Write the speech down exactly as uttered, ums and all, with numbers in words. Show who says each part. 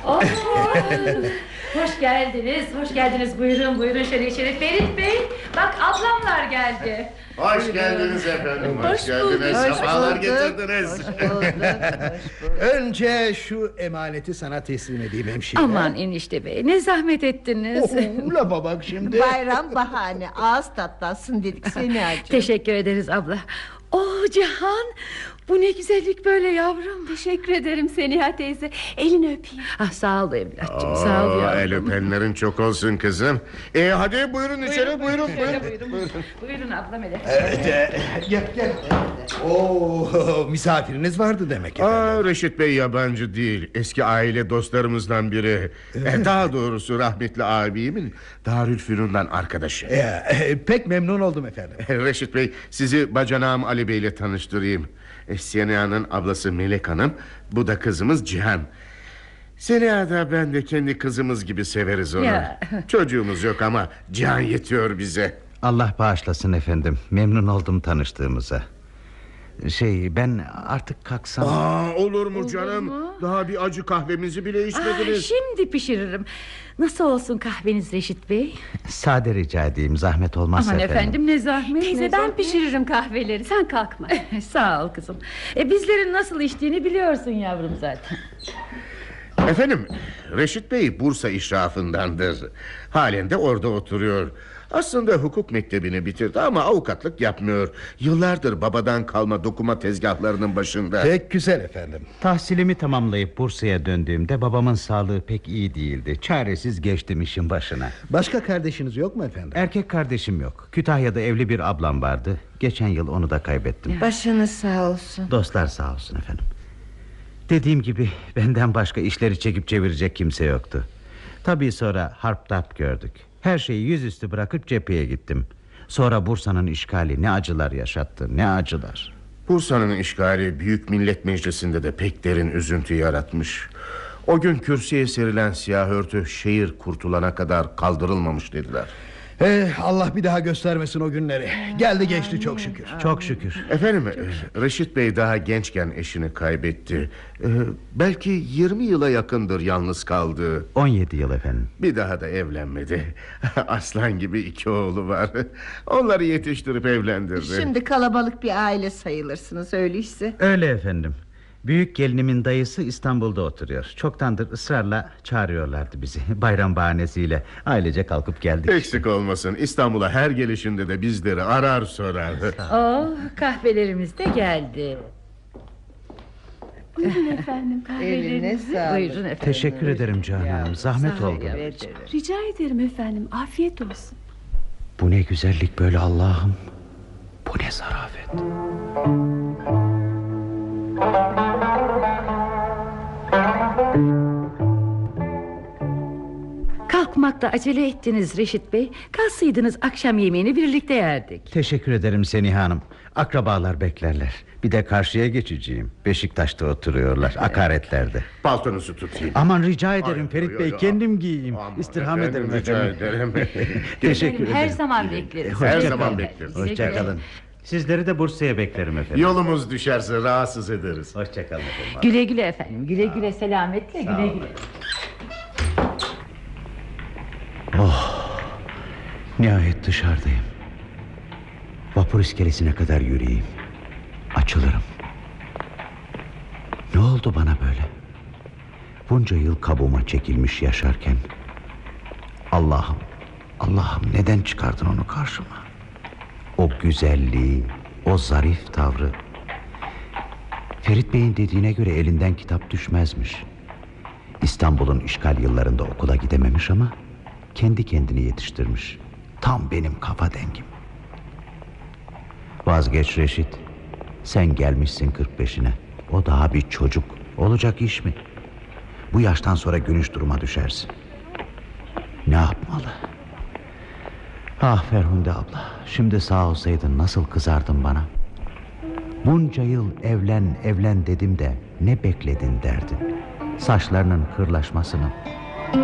Speaker 1: Oh, hoş geldiniz, hoş geldiniz. Buyurun, buyurun şöyle içeri. Ferit Bey, bak ablamlar geldi.
Speaker 2: Hoş
Speaker 1: Buyurun.
Speaker 2: geldiniz efendim, hoş,
Speaker 1: Hoş
Speaker 2: geldiniz.
Speaker 1: bulduk.
Speaker 2: Sefalar
Speaker 3: Hoş
Speaker 2: getirdiniz.
Speaker 3: Hoş bulduk, hoş bulduk.
Speaker 4: Önce şu emaneti sana teslim edeyim hemşire.
Speaker 1: Aman enişte bey, ne zahmet ettiniz.
Speaker 4: Oh, lafa bak şimdi.
Speaker 3: Bayram bahane, ağız tatlansın dedik seni acı.
Speaker 1: Teşekkür ederiz abla. Oh Cihan, bu ne güzellik böyle yavrum.
Speaker 5: Teşekkür ederim Seniha teyze. Elini öpeyim.
Speaker 1: Ah, sağ ol evlatçım, sağ ol
Speaker 2: Oo,
Speaker 1: yavrum.
Speaker 2: el öpenlerin çok olsun kızım. E, hadi buyurun içeri, buyurun.
Speaker 1: Şöyle
Speaker 2: buyurun.
Speaker 1: buyurun. Buyurun abla Melek.
Speaker 4: Evet, e, gel gel. Oo, misafiriniz vardı demek efendim.
Speaker 2: Aa, Reşit Bey yabancı değil, eski aile dostlarımızdan biri. E, daha doğrusu rahmetli abimin Darülfünun'dan arkadaşı.
Speaker 4: E, e, pek memnun oldum efendim.
Speaker 2: Reşit Bey, sizi bacanağım Ali Bey ile tanıştırayım. E, Seniha'nın ablası Melek Hanım, bu da kızımız Cihan. Seniha da ben de kendi kızımız gibi severiz onu.
Speaker 1: Ya.
Speaker 2: Çocuğumuz yok ama Cihan yetiyor bize.
Speaker 6: Allah bağışlasın efendim. Memnun oldum tanıştığımıza. Şey, ben artık kalksam.
Speaker 2: Aa, olur mu canım?
Speaker 1: mu?
Speaker 2: Daha bir acı kahvemizi bile
Speaker 1: Ah,
Speaker 2: içmediniz.
Speaker 1: şimdi pişiririm. Nasıl olsun kahveniz Reşit Bey?
Speaker 6: Sade rica edeyim, zahmet olmazsa
Speaker 1: Aman
Speaker 6: efendim.
Speaker 1: efendim, ne zahmet.
Speaker 5: Teyze
Speaker 1: ne
Speaker 5: ben
Speaker 1: zahmet.
Speaker 5: pişiririm kahveleri, sen kalkma.
Speaker 1: Sağ ol kızım. e, Bizlerin nasıl içtiğini biliyorsun yavrum zaten.
Speaker 2: Efendim, Reşit Bey Bursa işrafındandır. Halen de orada oturuyor. Aslında hukuk mektebini bitirdi ama avukatlık yapmıyor. Yıllardır babadan kalma dokuma tezgahlarının başında.
Speaker 4: Pek güzel efendim.
Speaker 6: Tahsilimi tamamlayıp Bursa'ya döndüğümde babamın sağlığı pek iyi değildi. Çaresiz geçtim işin başına.
Speaker 4: Başka kardeşiniz yok mu efendim?
Speaker 6: Erkek kardeşim yok. Kütahya'da evli bir ablam vardı. Geçen yıl onu da kaybettim.
Speaker 3: Başınız sağ olsun.
Speaker 6: Dostlar sağ olsun efendim. Dediğim gibi benden başka işleri çekip çevirecek kimse yoktu. Tabii sonra harp tap gördük. Her şeyi yüzüstü bırakıp cepheye gittim. Sonra Bursa'nın işgali ne acılar yaşattı, ne acılar.
Speaker 2: Bursa'nın işgali Büyük Millet Meclisi'nde de pek derin üzüntü yaratmış. O gün kürsüye serilen siyah örtü şehir kurtulana kadar kaldırılmamış dediler.
Speaker 4: Eh, Allah bir daha göstermesin o günleri. Geldi geçti çok şükür.
Speaker 6: Çok şükür.
Speaker 2: Efendim, e, Reşit Bey daha gençken eşini kaybetti. E, belki yirmi yıla yakındır yalnız kaldı.
Speaker 6: on yedi yıl efendim.
Speaker 2: Bir daha da evlenmedi. Aslan gibi iki oğlu var. Onları yetiştirip evlendirdi.
Speaker 3: Şimdi kalabalık bir aile sayılırsınız öyleyse.
Speaker 6: Öyle efendim. Büyük gelinimin dayısı İstanbul'da oturuyor. Çoktandır ısrarla çağırıyorlardı bizi. Bayram bahanesiyle ailece kalkıp geldik.
Speaker 2: Eksik olmasın, İstanbul'a her gelişinde de bizleri arar sorar.
Speaker 1: Oh, kahvelerimiz de geldi.
Speaker 5: Buyurun efendim kahvelerinizi.
Speaker 3: Eline sağlık.
Speaker 1: Buyurun efendim.
Speaker 6: Teşekkür ederim Canan. Zahmet
Speaker 1: sağ ol
Speaker 6: oldu.
Speaker 1: yavrum.
Speaker 3: Ederim.
Speaker 5: Rica ederim efendim, afiyet olsun.
Speaker 6: Bu ne güzellik böyle Allah'ım. Bu ne zarafet.
Speaker 1: Kalkmakta acele ettiniz Reşit Bey. Kalsaydınız akşam yemeğini birlikte yerdik.
Speaker 6: Teşekkür ederim Seniha Hanım. Akrabalar beklerler. Bir de karşıya geçeceğim. Beşiktaş'ta oturuyorlar, akaretlerde.
Speaker 2: Paltonuzu tutayım.
Speaker 6: Aman rica ederim
Speaker 2: Ay,
Speaker 6: Ferit
Speaker 2: ay,
Speaker 6: Bey,
Speaker 2: ay,
Speaker 6: kendim giyeyim.
Speaker 2: Aman
Speaker 6: İstirham
Speaker 2: efendim,
Speaker 6: ederim
Speaker 2: rica
Speaker 6: efendim.
Speaker 2: ederim.
Speaker 6: Teşekkür
Speaker 1: Her
Speaker 6: ederim.
Speaker 1: zaman bekleriz.
Speaker 2: Her
Speaker 6: Hoşça
Speaker 2: zaman
Speaker 6: kalın.
Speaker 2: bekleriz.
Speaker 1: Güle güle.
Speaker 6: Hoşça kalın. Sizleri de Bursa'ya beklerim efendim.
Speaker 2: Yolumuz düşerse rahatsız ederiz.
Speaker 6: Hoşça kalın efendim.
Speaker 1: Güle güle efendim. Güle güle, selametle, güle güle.
Speaker 6: Nihayet dışarıdayım. Vapur iskelesine kadar yürüyeyim. Açılırım. Ne oldu bana böyle? Bunca yıl kabuğuma çekilmiş yaşarken. Allah'ım, Allah'ım neden çıkardın onu karşıma? O güzelliği, o zarif tavrı. Ferit Bey'in dediğine göre elinden kitap düşmezmiş. İstanbul'un işgal yıllarında okula gidememiş ama kendi kendini yetiştirmiş. Tam benim kafa dengim. Vazgeç Reşit. Sen gelmişsin kırk beşine. O daha bir çocuk. Olacak iş mi? Bu yaştan sonra gülünç duruma düşersin. Ne yapmalı? Ah Ferhunde abla, şimdi sağ olsaydın nasıl kızardın bana. Bunca yıl evlen evlen dedim de ne bekledin derdin. Saçlarının kırlaşmasını,